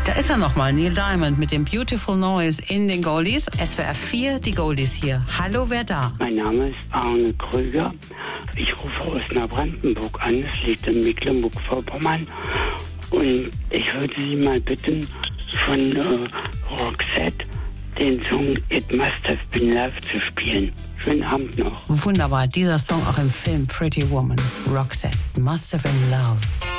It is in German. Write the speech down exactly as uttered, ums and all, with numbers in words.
Da ist er nochmal, Neil Diamond mit dem Beautiful Noise in den Goldies. S W R vier, die Goldies hier. Hallo, wer da? Mein Name ist Arne Krüger. Ich rufe aus Neubrandenburg an. Es liegt in Mecklenburg-Vorpommern. Und ich würde Sie mal bitten, von äh, Roxette den Song It Must Have Been Love zu spielen. Schönen Abend noch. Wunderbar, dieser Song auch im Film Pretty Woman. Roxette, Must Have Been Love.